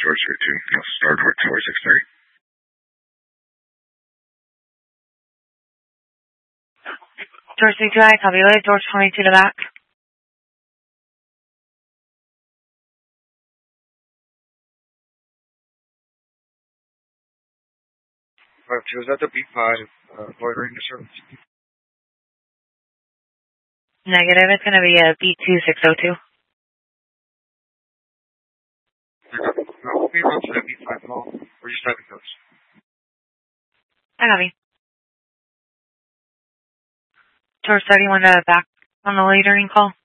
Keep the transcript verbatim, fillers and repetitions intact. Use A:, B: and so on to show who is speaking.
A: George three two. Yes, start for Tower six thirty.
B: George three two, I copy you. George twenty-two to back.
A: five two, is that the B five uh, loitering disturbance?
B: Negative, it's going to be a B two six oh two.
A: No, we'll be around to that B five call. We're just typing codes.
B: I copy. George thirty-one to back on the loitering call.